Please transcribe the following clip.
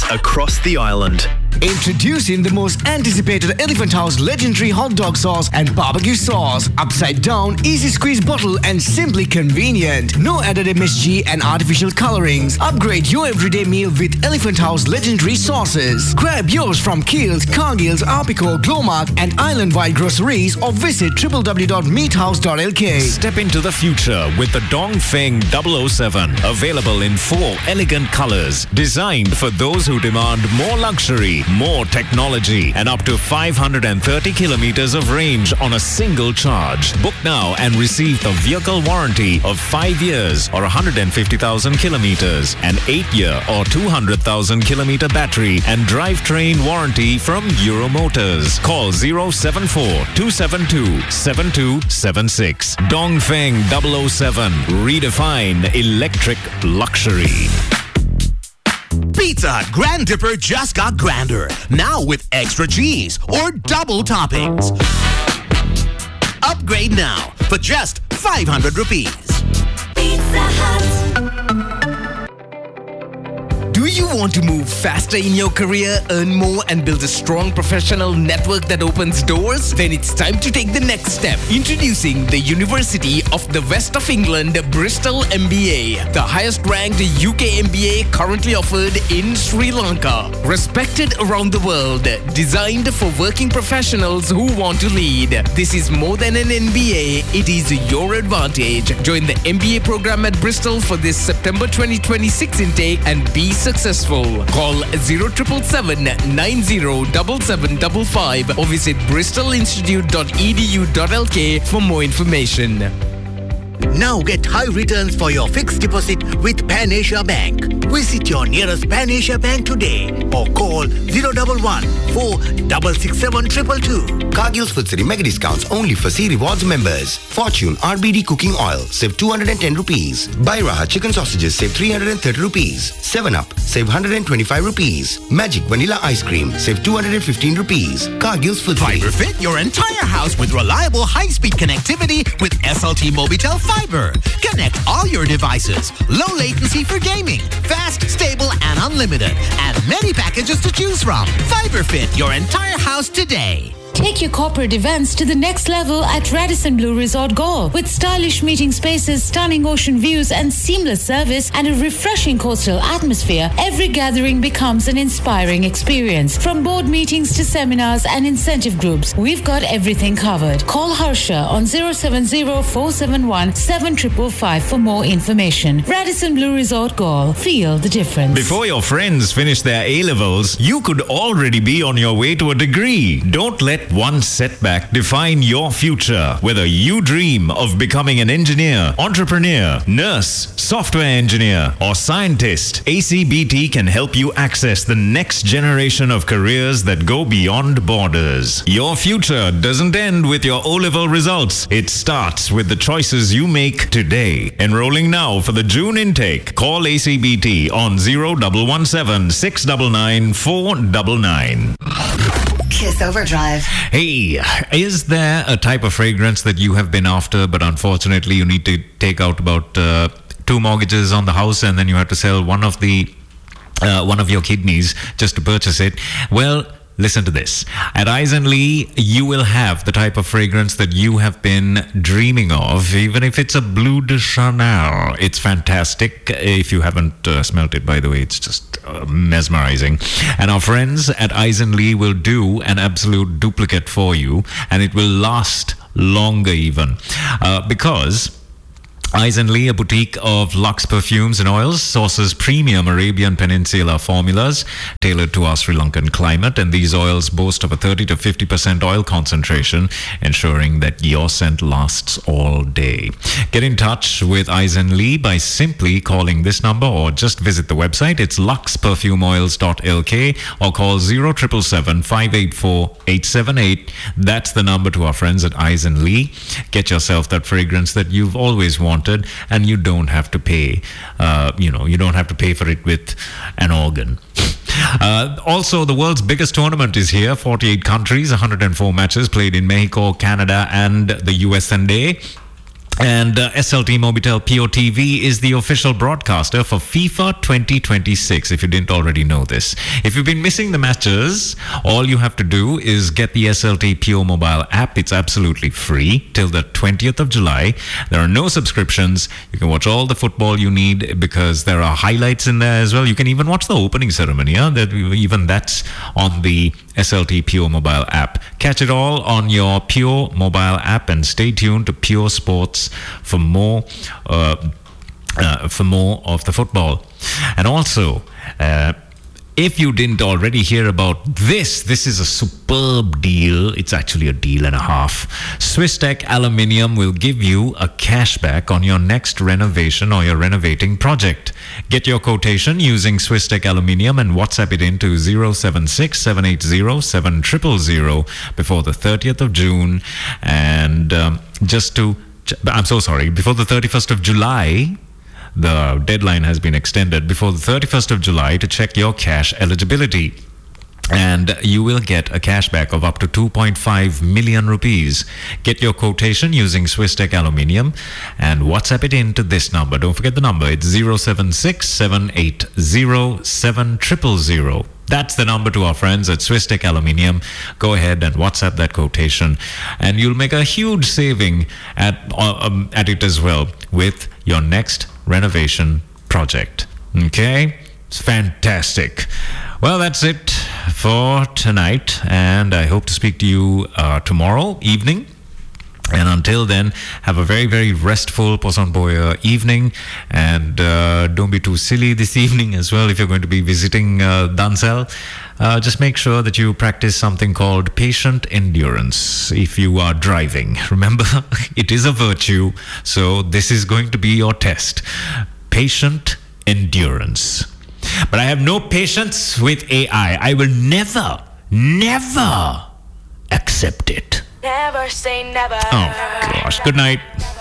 across the island. Introducing the most anticipated Elephant House legendary hot dog sauce and barbecue sauce. Upside down, easy squeeze bottle and simply convenient. No added MSG and artificial colorings. Upgrade your everyday meal with Elephant House legendary sauces. Grab yours from Kiehl's, Cargill's, Arpico, Glowmark and island-wide groceries or visit www.meathouse.lk. Step into the future with the Dongfeng 007. Available in 4 elegant colors. Designed for those who demand more luxury, more technology, and up to 530 kilometers of range on a single charge. Book now and receive the vehicle warranty of 5 years or 150,000 kilometers, an 8-year or 200,000 kilometer battery and drivetrain warranty from Euro Motors. Call 074-272-7276. Dongfeng 007. Redefine electric luxury. Pizza Hut Grand Dipper just got grander. Now with extra cheese or double toppings. Upgrade now for just 500 rupees. Pizza Hut. Do you want to move faster in your career, earn more and build a strong professional network that opens doors? Then it's time to take the next step. Introducing the University of the West of England, Bristol MBA, the highest ranked UK MBA currently offered in Sri Lanka. Respected around the world, designed for working professionals who want to lead. This is more than an MBA, it is your advantage. Join the MBA program at Bristol for this September 2026 intake and be successful. Call 0777 907755 or visit bristolinstitute.edu.lk for more information. Now get high returns for your fixed deposit with Pan Asia Bank. Visit your nearest Pan Asia Bank today or call 011 4667 222. Cargill's Food City mega discounts only for C Rewards members. Fortune RBD cooking oil, save 210 rupees. Buy Raha chicken sausages, save 330 rupees. 7-Up, save 125 rupees. Magic vanilla ice cream, save 215 rupees. Cargill's Food City. Fiber Fit your entire house with reliable high-speed connectivity with SLT Mobitel Fiber. Connect all your devices. Low latency for gaming. Fast, stable, and unlimited. And many packages to choose from. Fiber Fit your entire house today. Take your corporate events to the next level at Radisson Blu Resort Goa. With stylish meeting spaces, stunning ocean views, and seamless service, and a refreshing coastal atmosphere, every gathering becomes an inspiring experience. From board meetings to seminars and incentive groups, we've got everything covered. Call Harsha on 070-471-7555 for more information. Radisson Blu Resort Goa. Feel the difference. Before your friends finish their A-levels, you could already be on your way to a degree. Don't let one setback define your future. Whether you dream of becoming an engineer, entrepreneur, nurse, software engineer, or scientist, ACBT can help you access the next generation of careers that go beyond borders. Your future doesn't end with your O-level results. It starts with the choices you make today. Enrolling now for the June intake. Call ACBT on 0117 699 499. Kiss Overdrive. Hey, is there a type of fragrance that you have been after, but unfortunately you need to take out about 2 mortgages on the house and then you have to sell one of your kidneys just to purchase it? Well, listen to this. At Eisenlee, you will have the type of fragrance that you have been dreaming of, even if it's a Bleu de Chanel. It's fantastic. If you haven't smelt it, by the way, it's just mesmerizing. And our friends at Eisenlee will do an absolute duplicate for you, and it will last longer even. Because Eisenlee, a boutique of luxe perfumes and oils, sources premium Arabian Peninsula formulas tailored to our Sri Lankan climate, and these oils boast of a 30 to 50% oil concentration, ensuring that your scent lasts all day. Get in touch with Eisenlee by simply calling this number or just visit the website. It's luxperfumeoils.lk or call 0777 584 878. That's the number to our friends at Eisenlee. Get yourself that fragrance that you've always wanted, and you don't have to pay you don't have to pay for it with an organ. Also, the world's biggest tournament is here. 48 countries, 104 matches played in Mexico, Canada, and the US&A. And SLT Mobitel POTV is the official broadcaster for FIFA 2026, if you didn't already know this. If you've been missing the matches, all you have to do is get the SLT PO mobile app. It's absolutely free till the 20th of July. There are no subscriptions. You can watch all the football you need because there are highlights in there as well. You can even watch the opening ceremony. Even that's on the SLT Pure mobile app. Catch it all on your Pure mobile app and stay tuned to Pure Sports for more of the football. And also, if you didn't already hear about this is a superb deal. It's actually a deal and a half. Swisstech Aluminium will give you a cashback on your next renovation or your renovating project. Get your quotation using Swisstech Aluminium and WhatsApp it into 076 780 7000 before the 30th of June. And before the 31st of July. The deadline has been extended before the 31st of July to check your cash eligibility. And you will get a cashback of up to 2.5 million rupees. Get your quotation using Swisstech Aluminium and WhatsApp it into this number. Don't forget the number. It's 076 780 7000. That's the number to our friends at Swisstech Aluminium. Go ahead and WhatsApp that quotation, and you'll make a huge saving at it as well with your next renovation project. Okay? It's fantastic. Well, that's it for tonight, and I hope to speak to you tomorrow evening. And until then, have a very, very restful Poson Boya evening. And don't be too silly this evening as well if you're going to be visiting Dansel. Just make sure that you practice something called patient endurance if you are driving. Remember, it is a virtue. So this is going to be your test. Patient endurance. But I have no patience with AI. I will never accept it. Never say never. Oh, gosh. Good night.